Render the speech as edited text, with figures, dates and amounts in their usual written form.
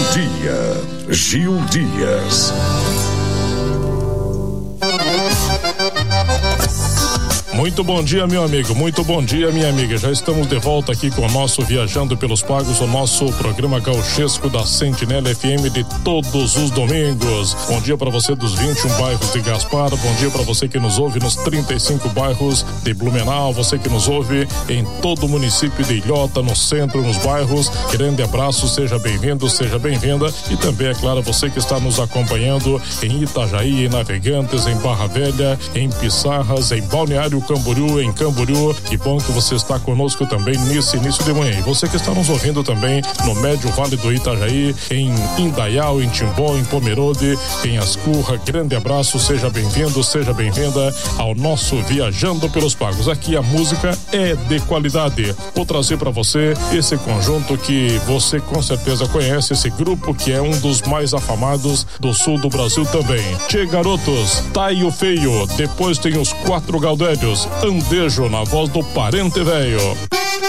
dia, Gil Dias. Muito bom dia, meu amigo, muito bom dia, minha amiga. Já estamos de volta aqui com o nosso Viajando pelos Pagos, o nosso programa gauchesco da Sentinela FM de todos os domingos. Bom dia para você dos 21 bairros de Gaspar, bom dia para você que nos ouve nos 35 bairros de Blumenau, você que nos ouve em todo o município de Ilhota, no centro, nos bairros. Grande abraço, seja bem-vindo, seja bem-vinda. E também, é claro, você que está nos acompanhando em Itajaí, em Navegantes, em Barra Velha, em Pissarras, em Balneário Camboriú, em Camboriú. Que bom que você está conosco também nesse início de manhã. E você que está nos ouvindo também no Médio Vale do Itajaí, em Indaial, em Timbó, em Pomerode, em Ascurra. Grande abraço, seja bem-vindo, seja bem-vinda ao nosso Viajando pelos Pagos. Aqui a música é de qualidade. Vou trazer para você esse conjunto que você com certeza conhece, esse grupo que é um dos mais afamados do sul do Brasil também. Tchê Garotos, Taio Feio, depois tem os Quatro Gaudérios, Andejo na voz do Parente Velho.